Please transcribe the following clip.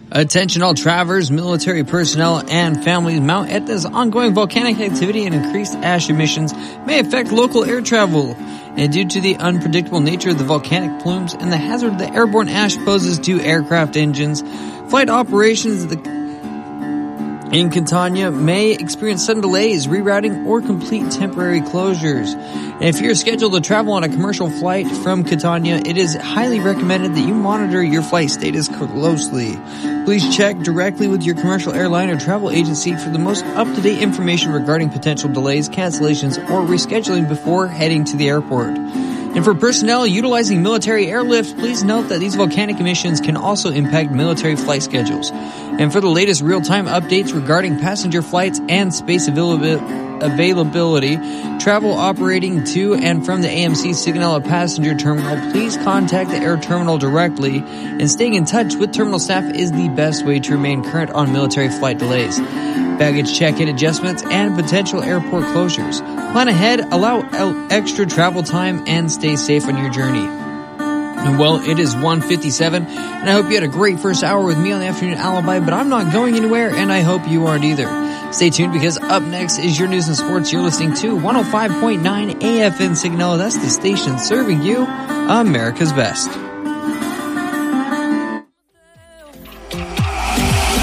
Attention all travelers, military personnel, and families. Mount Etna's ongoing volcanic activity and increased ash emissions may affect local air travel. And due to the unpredictable nature of the volcanic plumes and the hazard the airborne ash poses to aircraft engines, flight operations in Catania may experience sudden delays, rerouting, or complete temporary closures. And if you're scheduled to travel on a commercial flight from Catania, it is highly recommended that you monitor your flight status closely. Please check directly with your commercial airline or travel agency for the most up-to-date information regarding potential delays, cancellations, or rescheduling before heading to the airport. And for personnel utilizing military airlift, please note that these volcanic emissions can also impact military flight schedules. And for the latest real-time updates regarding passenger flights and space availability, travel operating to and from the AMC Sigonella passenger terminal, please contact the air terminal directly, and staying in touch with terminal staff is the best way to remain current on military flight delays, baggage check-in adjustments, and potential airport closures. Plan ahead, allow extra travel time, and stay safe on your journey. And well, it is 1:57, and I hope you had a great first hour with me on the Afternoon Alibi, but I'm not going anywhere, and I hope you aren't either. Stay tuned, because up next is your news and sports. You're listening to 105.9 AFN Sigonella. That's the station serving you America's best.